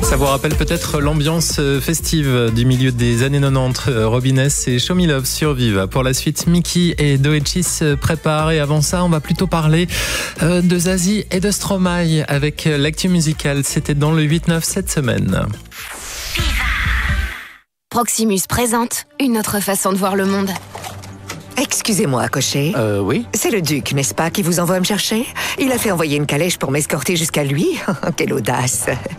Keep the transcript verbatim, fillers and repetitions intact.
Ça vous rappelle peut-être l'ambiance festive du milieu des années quatre-vingt-dix. Robin S et Show Me Love survivent. Pour la suite, Mickey et Doechii se préparent. Et avant ça, on va plutôt parler de Zazie et de Stromae avec l'actu musicale. C'était dans le huit neuf cette semaine. Proximus présente une autre façon de voir le monde. Excusez-moi, cocher. Euh, oui. C'est le duc, n'est-ce pas, qui vous envoie me chercher? Il a fait envoyer une calèche pour m'escorter jusqu'à lui. Quelle audace.